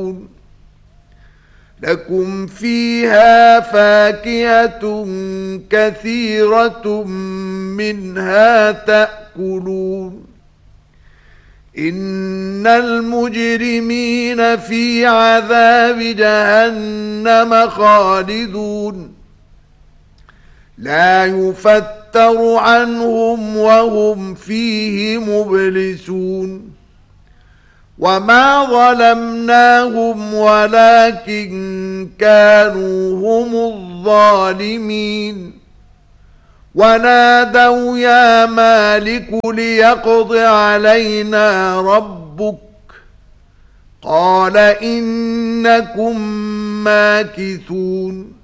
تدعون لكم فيها فاكهة كثيرة منها تأكلون إن المجرمين في عذاب جهنم خالدون لا يفتر عنهم وهم فيه مبلسون وما ظلمناهم ولكن كانوا هم الظالمين ونادوا يا مالك ليقض علينا ربك قال إنكم ماكثون